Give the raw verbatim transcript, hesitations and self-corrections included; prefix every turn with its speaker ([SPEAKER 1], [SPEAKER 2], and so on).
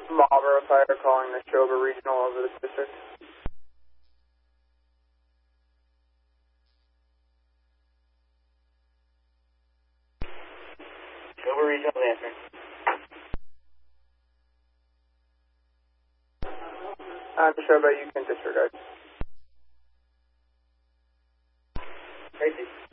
[SPEAKER 1] Marlboro Fire calling the Neshoba Regional over the district.
[SPEAKER 2] Neshoba Regional answer.
[SPEAKER 1] Uh, Neshoba, you can disregard.
[SPEAKER 2] Tracy.